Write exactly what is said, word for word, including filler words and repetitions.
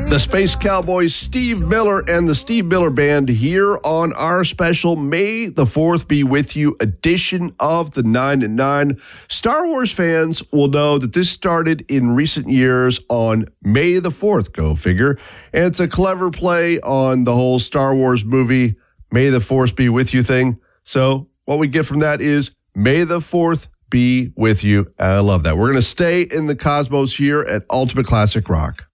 The Space Cowboys, Steve Miller and the Steve Miller Band here on our special May the fourth Be With You edition of the nine at nine. Star Wars fans will know that this started in recent years on May the fourth, go figure. And it's a clever play on the whole Star Wars movie, May the Force Be With You thing. So what we get from that is May the fourth be with you. I love that. We're going to stay in the cosmos here at Ultimate Classic Rock.